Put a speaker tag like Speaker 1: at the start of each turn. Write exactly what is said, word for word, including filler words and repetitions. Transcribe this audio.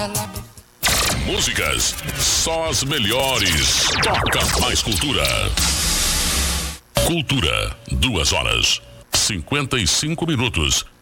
Speaker 1: Músicas, só as melhores. Toca mais cultura. Cultura, duas horas, cinquenta e cinco minutos.